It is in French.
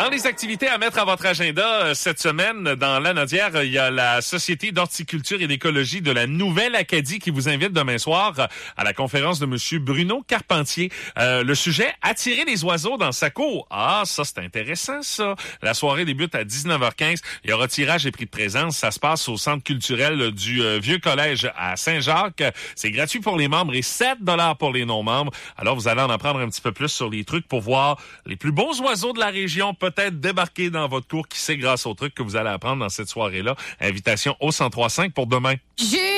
les activités à mettre à votre agenda cette semaine, dans l'Anaudière, il y a la Société d'horticulture et d'écologie de la Nouvelle-Acadie qui vous invite demain soir à la conférence de Monsieur Bruno Carpentier. Le sujet, attirer les oiseaux dans sa cour. Ah, ça, c'est intéressant, ça. La soirée débute à 19h15. Il y aura tirage et prix de présence. Ça se passe au Centre culturel du Vieux Collège à Saint-Jacques. C'est gratuit pour les membres et 7$ pour les non-membres. Alors, vous allez en apprendre un petit peu plus sur les trucs pour voir les plus beaux oiseaux de la région peut-être débarquer dans votre cour, qui sait, grâce aux trucs que vous allez apprendre dans cette soirée-là. Invitation au 103.5 pour demain.